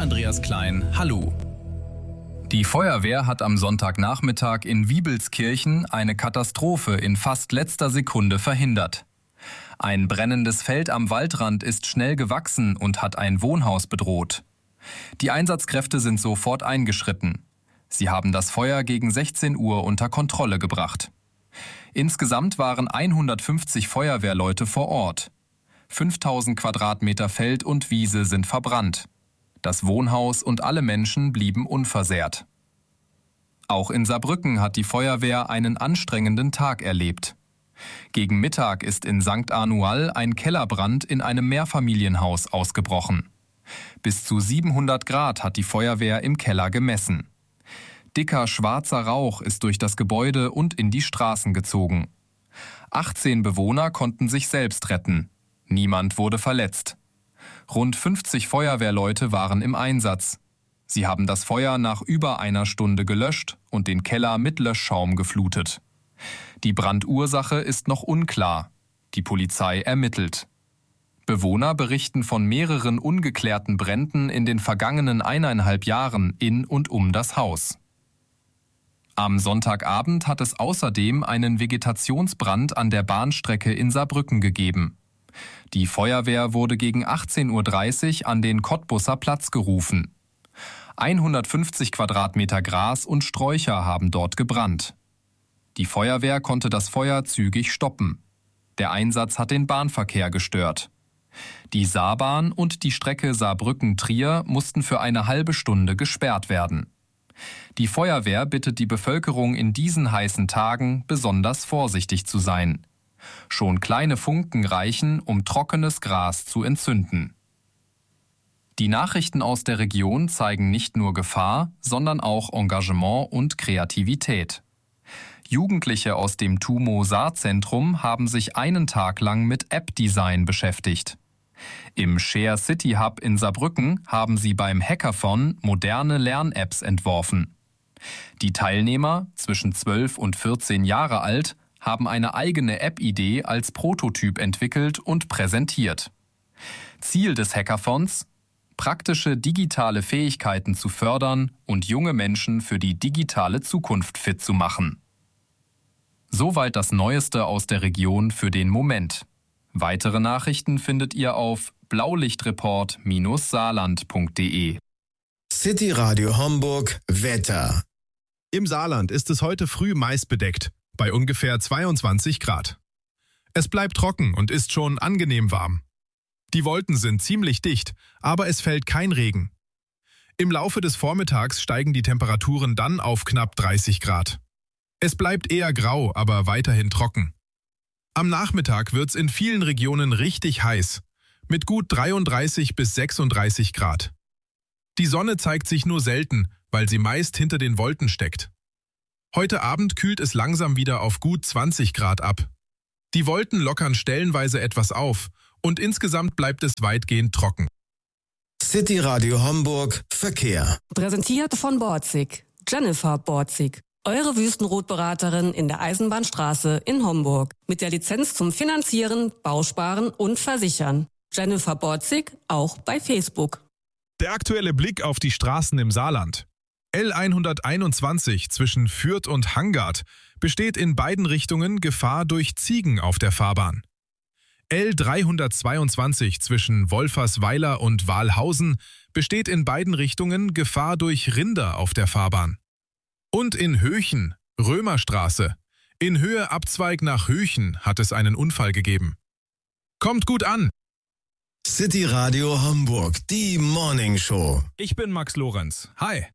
Andreas Klein, hallo. Die Feuerwehr hat am Sonntagnachmittag in Wiebelskirchen eine Katastrophe in fast letzter Sekunde verhindert. Ein brennendes Feld am Waldrand ist schnell gewachsen und hat ein Wohnhaus bedroht. Die Einsatzkräfte sind sofort eingeschritten. Sie haben das Feuer gegen 16 Uhr unter Kontrolle gebracht. Insgesamt waren 150 Feuerwehrleute vor Ort. 5000 Quadratmeter Feld und Wiese sind verbrannt. Das Wohnhaus und alle Menschen blieben unversehrt. Auch in Saarbrücken hat die Feuerwehr einen anstrengenden Tag erlebt. Gegen Mittag ist in St. Anual ein Kellerbrand in einem Mehrfamilienhaus ausgebrochen. Bis zu 700 Grad hat die Feuerwehr im Keller gemessen. Dicker schwarzer Rauch ist durch das Gebäude und in die Straßen gezogen. 18 Bewohner konnten sich selbst retten. Niemand wurde verletzt. Rund 50 Feuerwehrleute waren im Einsatz. Sie haben das Feuer nach über einer Stunde gelöscht und den Keller mit Löschschaum geflutet. Die Brandursache ist noch unklar. Die Polizei ermittelt. Bewohner berichten von mehreren ungeklärten Bränden in den vergangenen 1,5 Jahren in und um das Haus. Am Sonntagabend hat es außerdem einen Vegetationsbrand an der Bahnstrecke in Saarbrücken gegeben. Die Feuerwehr wurde gegen 18:30 Uhr an den Cottbusser Platz gerufen. 150 Quadratmeter Gras und Sträucher haben dort gebrannt. Die Feuerwehr konnte das Feuer zügig stoppen. Der Einsatz hat den Bahnverkehr gestört. Die Saarbahn und die Strecke Saarbrücken-Trier mussten für eine halbe Stunde gesperrt werden. Die Feuerwehr bittet die Bevölkerung in diesen heißen Tagen besonders vorsichtig zu sein. Schon kleine Funken reichen, um trockenes Gras zu entzünden. Die Nachrichten aus der Region zeigen nicht nur Gefahr, sondern auch Engagement und Kreativität. Jugendliche aus dem TUMO-Saarzentrum haben sich einen Tag lang mit App-Design beschäftigt. Im Share City Hub in Saarbrücken haben sie beim Hackathon moderne Lern-Apps entworfen. Die Teilnehmer, zwischen 12 und 14 Jahre alt, haben eine eigene App-Idee als Prototyp entwickelt und präsentiert. Ziel des Hackathons: praktische digitale Fähigkeiten zu fördern und junge Menschen für die digitale Zukunft fit zu machen. Soweit das Neueste aus der Region für den Moment. Weitere Nachrichten findet ihr auf blaulichtreport-saarland.de. City Radio Homburg Wetter. Im Saarland ist es heute früh meist bedeckt, bei ungefähr 22 Grad. Es bleibt trocken und ist schon angenehm warm. Die Wolken sind ziemlich dicht, aber es fällt kein Regen. Im Laufe des Vormittags steigen die Temperaturen dann auf knapp 30 Grad. Es bleibt eher grau, aber weiterhin trocken. Am Nachmittag wird's in vielen Regionen richtig heiß, mit gut 33 bis 36 Grad. Die Sonne zeigt sich nur selten, weil sie meist hinter den Wolken steckt. Heute Abend kühlt es langsam wieder auf gut 20 Grad ab. Die Wolken lockern stellenweise etwas auf und insgesamt bleibt es weitgehend trocken. City Radio Homburg Verkehr. Präsentiert von Borzig. Jennifer Borzig. Eure Wüstenrotberaterin in der Eisenbahnstraße in Homburg. Mit der Lizenz zum Finanzieren, Bausparen und Versichern. Jennifer Borzig, auch bei Facebook. Der aktuelle Blick auf die Straßen im Saarland. L121 zwischen Fürth und Hangard besteht in beiden Richtungen Gefahr durch Ziegen auf der Fahrbahn. L322 zwischen Wolfersweiler und Wahlhausen besteht in beiden Richtungen Gefahr durch Rinder auf der Fahrbahn. Und in Höchen, Römerstraße, in Höhe Abzweig nach Höchen hat es einen Unfall gegeben. Kommt gut an! City Radio Homburg, die Morning Show. Ich bin Max Lorenz. Hi!